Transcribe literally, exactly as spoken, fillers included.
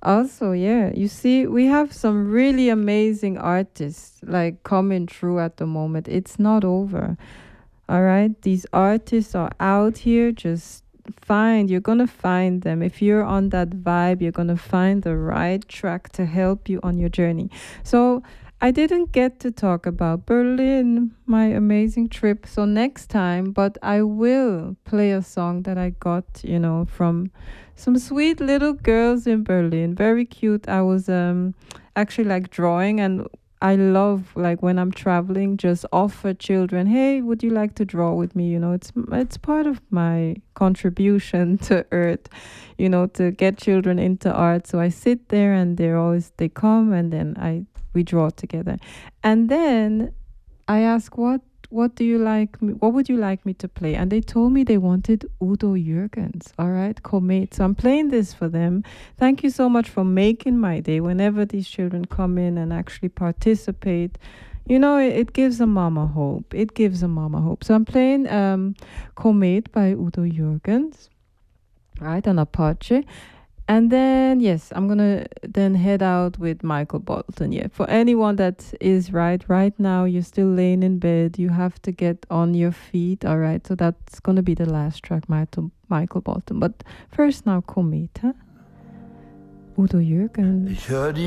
Also, yeah, you see, we have some really amazing artists like coming through at the moment. It's not over. All right. These artists are out here. Just find, you're going to find them. If you're on that vibe, you're going to find the right track to help you on your journey. So, I didn't get to talk about Berlin, my amazing trip. So, next time, but I will play a song that I got, you know, from some sweet little girls in Berlin. Very cute. I was um actually like drawing, and I love like when I'm traveling, just offer children, hey, would you like to draw with me? You know, it's it's part of my contribution to Earth, you know, to get children into art. So I sit there and they're always they come and then I we draw together. And then I ask what what do you like me what would you like me to play? And they told me they wanted Udo Jürgens, all right, Komet. So I'm playing this for them. Thank you so much for making my day. Whenever these children come in and actually participate, you know, it, it gives a mama hope. It gives a mama hope. So I'm playing um Komet by Udo Jürgens, right, on Apache. And then, yes, I'm gonna then head out with Michael Bolton. Yeah, for anyone that is right right now, you're still laying in bed. You have to get on your feet. All right, so that's gonna be the last track, Michael Michael Bolton. But first, now Komet, huh? Udo Jürgens. Ich hör die